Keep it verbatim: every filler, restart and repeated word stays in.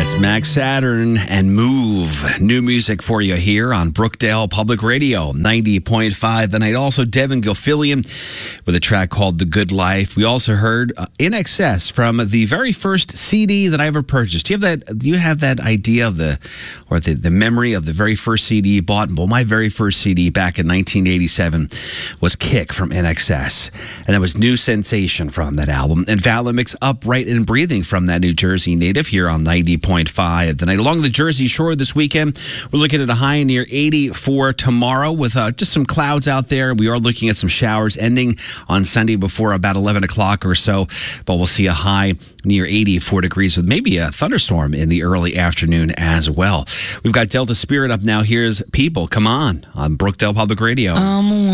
That's Max Saturn and Move. New music for you here on Brookdale Public Radio, ninety point five the night. Also, Devin Gilfillian with a track called The Good Life. We also heard uh, In Excess from the very first C D that I ever purchased. Do you have that, do you have that idea of the, or the, the memory of the very first C D you bought? Well, my very first C D back in nineteen eighty-seven was Kick from In Excess. And that was New Sensation from that album. And Valimix Upright and Breathing from that New Jersey native here on ninety point five the night. Along the Jersey Shore this weekend, we're looking at a high near eighty for tomorrow with uh, just some clouds out there. We are looking at some showers ending on Sunday before about eleven o'clock or so, but we'll see a high near eighty-four degrees with maybe a thunderstorm in the early afternoon as well. We've got Delta Spirit up now. Here's People Come On on Brookdale Public Radio. I'm